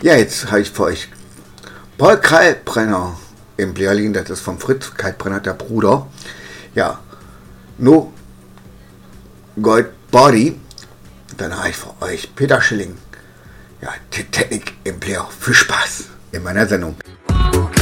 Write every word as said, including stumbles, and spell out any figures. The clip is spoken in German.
Ja, jetzt habe ich für euch Paul Kalkbrenner im Lehrling, das ist vom Fritz Kalkbrenner, der Bruder. Ja, No Gold Body. Dann habe ich für euch Peter Schilling. Ja, Titanic im Player. Viel Spaß in meiner Sendung.